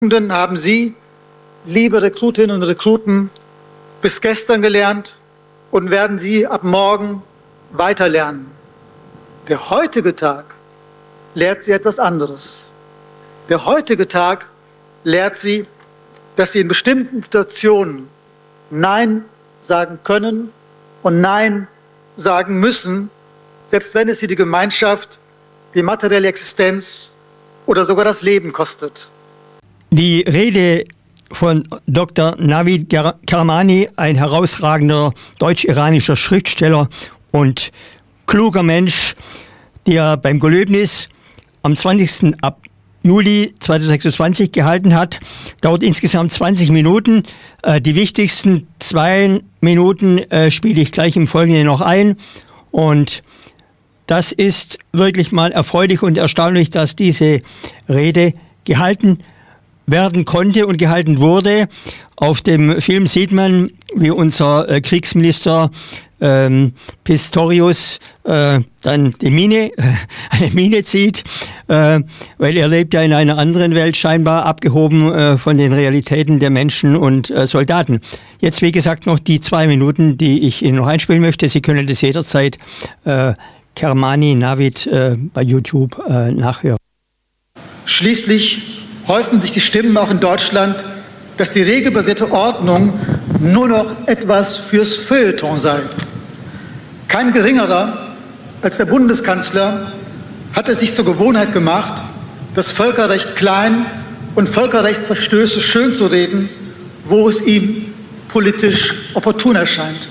Haben Sie, liebe Rekrutinnen und Rekruten, bis gestern gelernt und werden Sie ab morgen weiterlernen. Der heutige Tag lehrt Sie etwas anderes. Der heutige Tag lehrt Sie, dass Sie in bestimmten Situationen Nein sagen können und Nein sagen müssen, selbst wenn es Sie die Gemeinschaft, die materielle Existenz oder sogar das Leben kostet. Die Rede von Dr. Navid Kermani, ein herausragender deutsch-iranischer Schriftsteller und kluger Mensch, der beim Gelöbnis am 20. Juli 2026 gehalten hat, dauert insgesamt 20 Minuten. Die wichtigsten 2 Minuten spiele ich gleich im Folgenden noch ein. Und das ist wirklich mal erfreulich und erstaunlich, dass diese Rede gehalten werden konnte und gehalten wurde. Auf dem Film sieht man, wie unser Kriegsminister Pistorius dann eine Mine zieht, weil er lebt ja in einer anderen Welt, scheinbar abgehoben von den Realitäten der Menschen und Soldaten. Jetzt, wie gesagt, noch die 2 Minuten, die ich Ihnen noch einspielen möchte. Sie können das jederzeit Kermani Navid bei YouTube nachhören. Schließlich häufen sich die Stimmen auch in Deutschland, dass die regelbasierte Ordnung nur noch etwas fürs Feuilleton sei. Kein geringerer als der Bundeskanzler hat es sich zur Gewohnheit gemacht, das Völkerrecht klein und Völkerrechtsverstöße schönzureden, wo es ihm politisch opportun erscheint.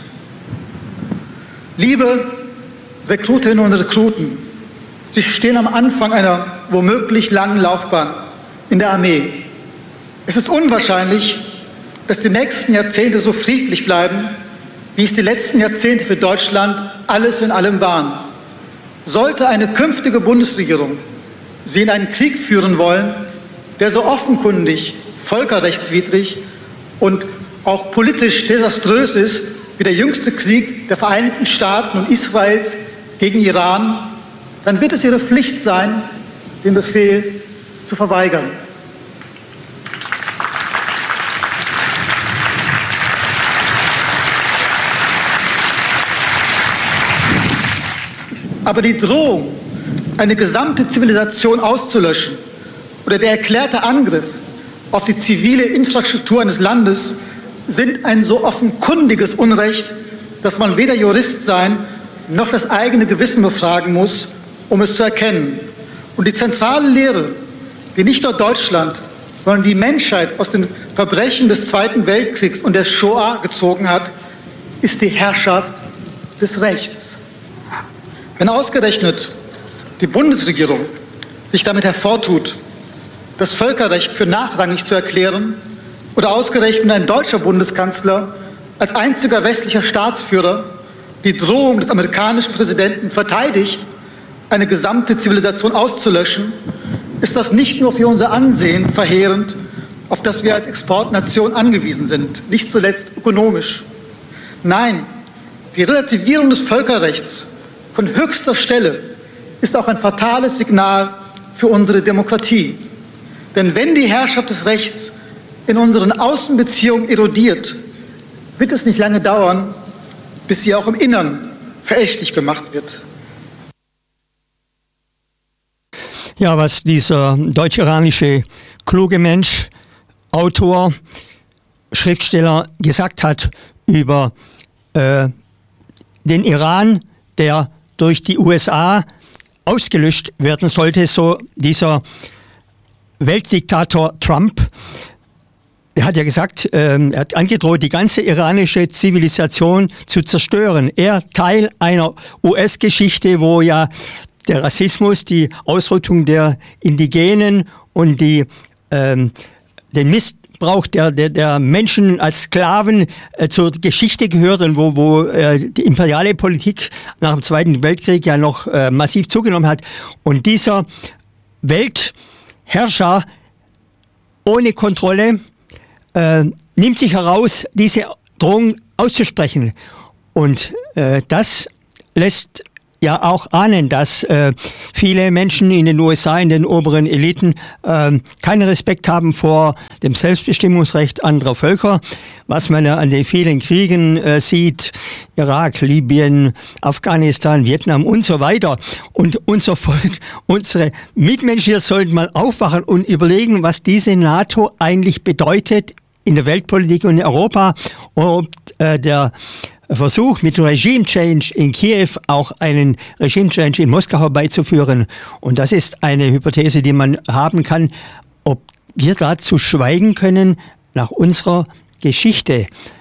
Liebe Rekrutinnen und Rekruten, Sie stehen am Anfang einer womöglich langen Laufbahn in der Armee. Es ist unwahrscheinlich, dass die nächsten Jahrzehnte so friedlich bleiben, wie es die letzten Jahrzehnte für Deutschland alles in allem waren. Sollte eine künftige Bundesregierung Sie in einen Krieg führen wollen, der so offenkundig völkerrechtswidrig und auch politisch desaströs ist, wie der jüngste Krieg der Vereinigten Staaten und Israels gegen Iran, dann wird es Ihre Pflicht sein, den Befehl zu verweigern. Aber die Drohung, eine gesamte Zivilisation auszulöschen oder der erklärte Angriff auf die zivile Infrastruktur eines Landes sind ein so offenkundiges Unrecht, dass man weder Jurist sein noch das eigene Gewissen befragen muss, um es zu erkennen. Und die zentrale Lehre, die nicht nur Deutschland, sondern die Menschheit aus den Verbrechen des Zweiten Weltkriegs und der Shoah gezogen hat, ist die Herrschaft des Rechts. Wenn ausgerechnet die Bundesregierung sich damit hervortut, das Völkerrecht für nachrangig zu erklären, oder ausgerechnet ein deutscher Bundeskanzler als einziger westlicher Staatsführer die Drohung des amerikanischen Präsidenten verteidigt, eine gesamte Zivilisation auszulöschen, ist das nicht nur für unser Ansehen verheerend, auf das wir als Exportnation angewiesen sind, nicht zuletzt ökonomisch. Nein, die Relativierung des Völkerrechts von höchster Stelle ist auch ein fatales Signal für unsere Demokratie. Denn wenn die Herrschaft des Rechts in unseren Außenbeziehungen erodiert, wird es nicht lange dauern, bis sie auch im Innern verächtlich gemacht wird. Ja, was dieser deutsch-iranische kluge Mensch, Autor, Schriftsteller gesagt hat über den Iran, der durch die USA ausgelöscht werden sollte, so dieser Weltdiktator Trump. Er hat ja gesagt, er hat angedroht, die ganze iranische Zivilisation zu zerstören. Er Teil einer US-Geschichte, wo ja der Rassismus, die Ausrottung der Indigenen und den Missbrauch der Menschen als Sklaven zur Geschichte gehört und wo die imperiale Politik nach dem Zweiten Weltkrieg ja noch massiv zugenommen hat. Und dieser Weltherrscher ohne Kontrolle nimmt sich heraus, diese Drohung auszusprechen. Und das lässt ja auch ahnen, dass viele Menschen in den USA, in den oberen Eliten, keinen Respekt haben vor dem Selbstbestimmungsrecht anderer Völker, was man ja an den vielen Kriegen sieht, Irak, Libyen, Afghanistan, Vietnam und so weiter. Und unser Volk, unsere Mitmenschen hier sollten mal aufwachen und überlegen, was diese NATO eigentlich bedeutet in der Weltpolitik und in Europa, ob der Versuch mit Regime Change in Kiew auch einen Regime Change in Moskau herbeizuführen. Und das ist eine Hypothese, die man haben kann, ob wir dazu schweigen können nach unserer Geschichte.